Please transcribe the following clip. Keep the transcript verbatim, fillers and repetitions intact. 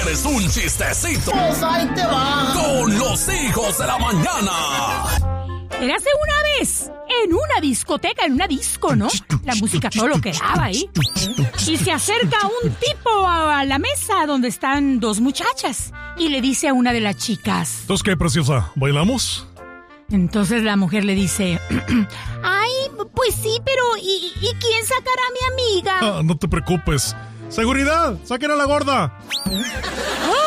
contarles un chistecito. Pues ahí te va. Con los hijos de la mañana. Érase una vez en una discoteca, en una disco, ¿no? La música todo lo que daba ahí. Y se acerca un tipo a la mesa donde están dos muchachas y le dice a una de las chicas: ¿Entonces qué, preciosa? ¿Bailamos? Entonces la mujer le dice: ay, pues sí, pero ¿y, y quién sacará a mi amiga? Ah, no te preocupes. ¡Seguridad! ¡Saquen a la gorda! ¡Ay!